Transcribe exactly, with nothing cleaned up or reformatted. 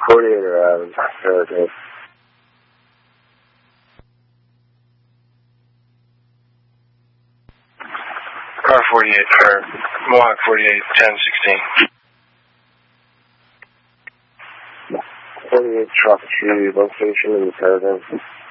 forty-eight around Paragraph. Car forty-eight for Mohawk forty-eight, ten sixteen. forty-eight traffic security location in the Paragon.